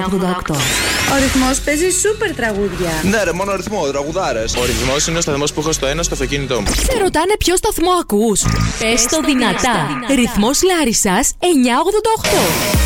988. Ο ρυθμός παίζει σούπερ τραγούδια. Ναι, ρε, μόνο ρυθμό, τραγουδάρες. Ο ρυθμός είναι ο σταθμός που έχω στο ένα στο αυτοκίνητό μου. Σε ρωτάνε ποιο σταθμό ακούς. Πες το δυνατά. Ρυθμός Λάρισσας 988.